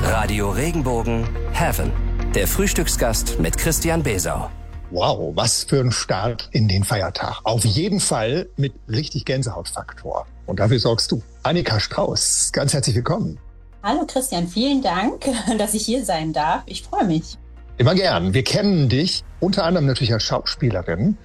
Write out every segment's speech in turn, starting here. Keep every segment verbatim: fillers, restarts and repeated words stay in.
Radio Regenbogen Heaven. Der Frühstücksgast mit Christian Besau. Wow, was für ein Start in den Feiertag. Auf jeden Fall mit richtig Gänsehautfaktor. Und dafür sorgst du. Annika Strauß, ganz herzlich willkommen. Hallo Christian, vielen Dank, dass ich hier sein darf. Ich freue mich. Immer gern. Wir kennen dich unter anderem natürlich als Schauspielerin.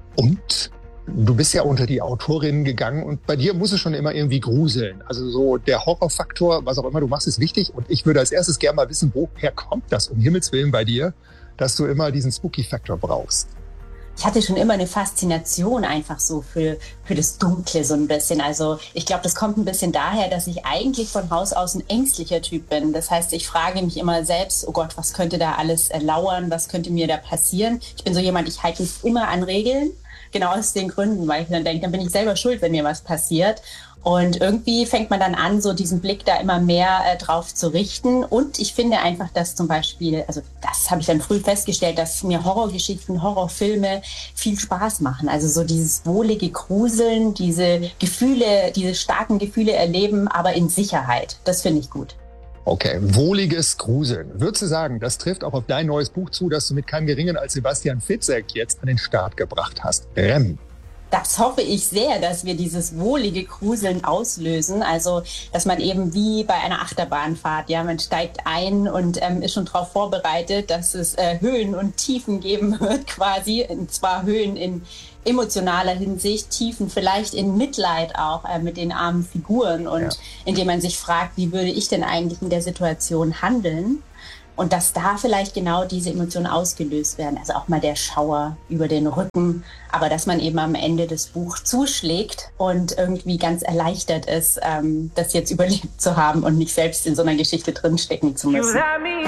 Und du bist ja unter die Autorinnen gegangen. Und bei dir muss es schon immer irgendwie gruseln. Also so der Horrorfaktor, was auch immer du machst, ist wichtig. Und ich würde als erstes gerne mal wissen, woher kommt das um Himmels Willen bei dir, dass du immer diesen Spooky-Faktor brauchst? Ich hatte schon immer eine Faszination einfach so für, für das Dunkle so ein bisschen. Also ich glaube, das kommt ein bisschen daher, dass ich eigentlich von Haus aus ein ängstlicher Typ bin. Das heißt, ich frage mich immer selbst, oh Gott, was könnte da alles lauern? Was könnte mir da passieren? Ich bin so jemand, ich halte mich immer an Regeln. Genau aus den Gründen, weil ich dann denke, dann bin ich selber schuld, wenn mir was passiert. Und irgendwie fängt man dann an, so diesen Blick da immer mehr äh, drauf zu richten. Und ich finde einfach, dass zum Beispiel, also das habe ich dann früh festgestellt, dass mir Horrorgeschichten, Horrorfilme viel Spaß machen. Also so dieses wohlige Gruseln, diese Gefühle, diese starken Gefühle erleben, aber in Sicherheit. Das finde ich gut. Okay, wohliges Gruseln. Würdest du sagen, das trifft auch auf dein neues Buch zu, das du mit keinem Geringeren als Sebastian Fitzek jetzt an den Start gebracht hast? Rem. Das hoffe ich sehr, dass wir dieses wohlige Gruseln auslösen. Also, dass man eben wie bei einer Achterbahnfahrt, ja, man steigt ein und ähm, ist schon darauf vorbereitet, dass es äh, Höhen und Tiefen geben wird quasi. Und zwar Höhen in emotionaler Hinsicht, Tiefen vielleicht in Mitleid auch äh, mit den armen Figuren. Und ja. Indem man sich fragt, wie würde ich denn eigentlich in der Situation handeln? Und dass da vielleicht genau diese Emotionen ausgelöst werden. Also auch mal der Schauer über den Rücken. Aber dass man eben am Ende des Buchs zuschlägt und irgendwie ganz erleichtert ist, ähm, das jetzt überlebt zu haben und nicht selbst in so einer Geschichte drinstecken zu müssen.